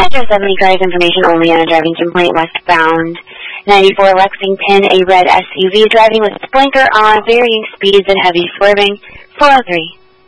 Metro 70 drives information only on a driving complaint westbound. 94 Lexington, a red SUV driving with its blinker on, varying speeds and heavy swerving. 403.